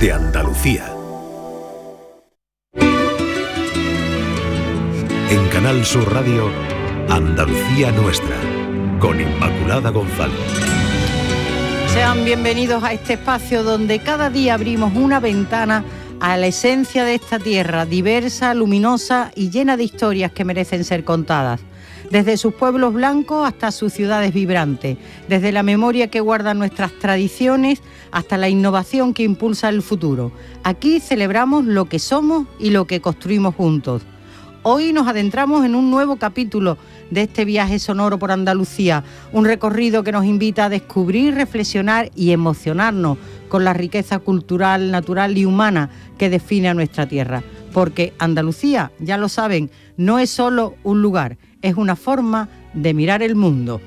de Andalucía. En Canal Sur Radio, Andalucía Nuestra, con Inmaculada González. Sean bienvenidos a este espacio donde cada día abrimos una ventana a la esencia de esta tierra, diversa, luminosa y llena de historias que merecen ser contadas. Desde sus pueblos blancos hasta sus ciudades vibrantes, desde la memoria que guarda nuestras tradiciones hasta la innovación que impulsa el futuro. Aquí celebramos lo que somos y lo que construimos juntos. Hoy nos adentramos en un nuevo capítulo de este viaje sonoro por Andalucía, un recorrido que nos invita a descubrir, reflexionar y emocionarnos con la riqueza cultural, natural y humana que define a nuestra tierra. Porque Andalucía, ya lo saben, no es solo un lugar, es una forma de mirar el mundo.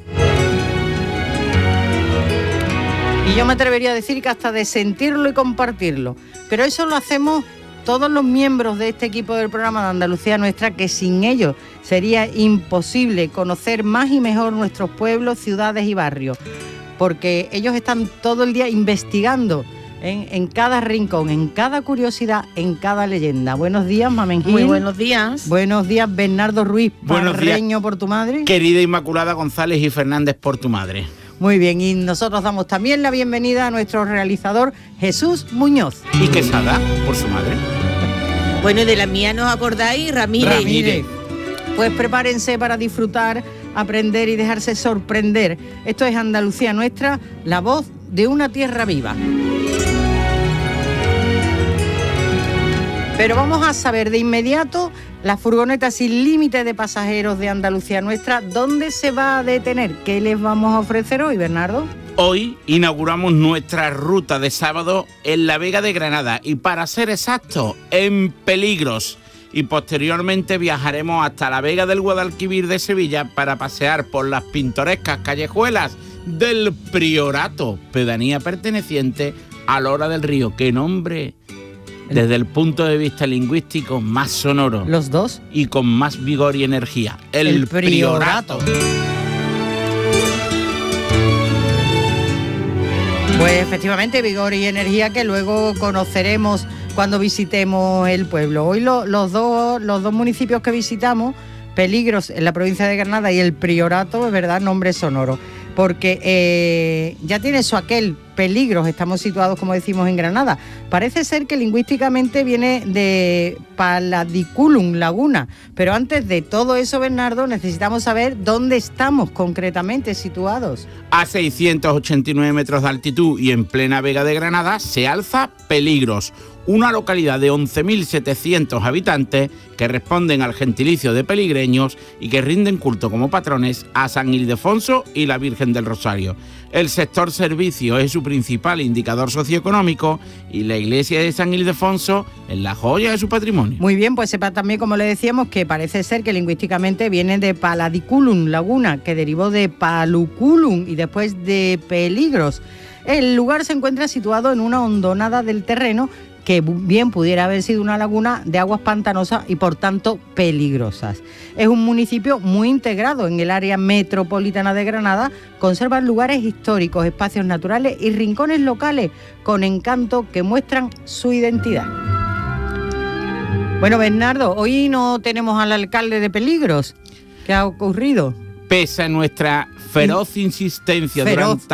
Y yo me atrevería a decir que hasta de sentirlo y compartirlo, pero eso lo hacemos todos los miembros de este equipo del programa de Andalucía Nuestra, que sin ellos sería imposible conocer más y mejor nuestros pueblos, ciudades y barrios, porque ellos están todo el día investigando en cada rincón, en cada curiosidad, en cada leyenda. Buenos días, Mamen Gil. Muy buenos días. Buenos días, Bernardo Ruiz, Buenos Parreño días, por tu madre. Querida Inmaculada González y Fernández por tu madre. Muy bien, y nosotros damos también la bienvenida a nuestro realizador Jesús Muñoz. Y Quesada por su madre. Bueno, y de la mía nos acordáis, Ramírez. Pues prepárense para disfrutar, aprender y dejarse sorprender. Esto es Andalucía Nuestra, la voz de una tierra viva. Pero vamos a saber de inmediato la furgoneta sin límite de pasajeros de Andalucía Nuestra, ¿dónde se va a detener? ¿Qué les vamos a ofrecer hoy, Bernardo? Hoy inauguramos nuestra ruta de sábado en la Vega de Granada y, para ser exactos, en Peligros. Y posteriormente viajaremos hasta la Vega del Guadalquivir de Sevilla para pasear por las pintorescas callejuelas del Priorato, pedanía perteneciente a Lora del Río. ¡Qué nombre! Desde el punto de vista lingüístico más sonoro. ¿Los dos? Y con más vigor y energía. El Priorato. Pues efectivamente, vigor y energía que luego conoceremos cuando visitemos el pueblo. Hoy los dos municipios que visitamos, Peligros en la provincia de Granada y el Priorato, es verdad, nombre sonoro. Porque ya tiene eso aquel, Peligros, estamos situados, como decimos, en Granada. Parece ser que lingüísticamente viene de Paladiculum, laguna. Pero antes de todo eso, Bernardo, necesitamos saber dónde estamos concretamente situados. A 689 metros de altitud y en plena Vega de Granada se alza Peligros, una localidad de 11.700 habitantes que responden al gentilicio de peligreños y que rinden culto como patrones a San Ildefonso y la Virgen del Rosario. El sector servicio es su principal indicador socioeconómico y la iglesia de San Ildefonso es la joya de su patrimonio. Muy bien, pues sepa también, como le decíamos, que parece ser que lingüísticamente viene de Paladiculum, laguna, que derivó de Paluculum y después de Peligros. El lugar se encuentra situado en una hondonada del terreno que bien pudiera haber sido una laguna de aguas pantanosas y por tanto peligrosas. Es un municipio muy integrado en el área metropolitana de Granada, conserva lugares históricos, espacios naturales y rincones locales con encanto que muestran su identidad. Bueno, Bernardo, hoy no tenemos al alcalde de Peligros. ¿Qué ha ocurrido? Pese a nuestra feroz insistencia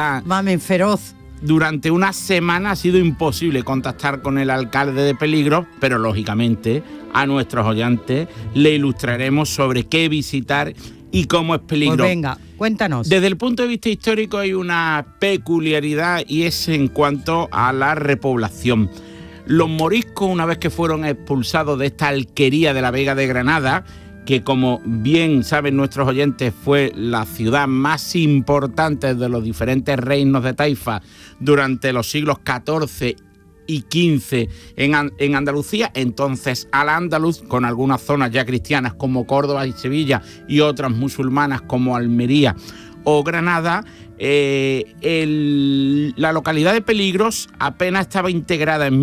durante una semana ha sido imposible contactar con el alcalde de Peligros, pero lógicamente a nuestros oyentes le ilustraremos sobre qué visitar y cómo es Peligros. Pues venga, cuéntanos. Desde el punto de vista histórico hay una peculiaridad y es en cuanto a la repoblación. Los moriscos, una vez que fueron expulsados de esta alquería de la Vega de Granada, que como bien saben nuestros oyentes fue la ciudad más importante de los diferentes reinos de Taifa durante los siglos XIV y XV en Andalucía, entonces Al-Ándalus, con algunas zonas ya cristianas como Córdoba y Sevilla y otras musulmanas como Almería o Granada, la localidad de Peligros apenas estaba integrada en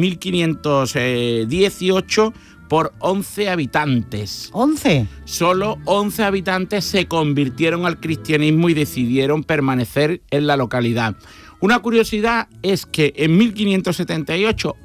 1518 por 11 habitantes. ¿11? Solo 11 habitantes se convirtieron al cristianismo y decidieron permanecer en la localidad. Una curiosidad es que en 1578